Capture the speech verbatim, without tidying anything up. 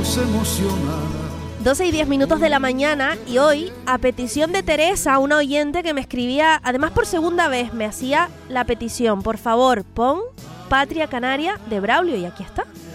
se emociona. doce y diez minutos de la mañana, y hoy, a petición de Teresa, una oyente que me escribía, además por segunda vez, me hacía la petición: por favor, pon Patria Canaria de Braulio, y aquí está.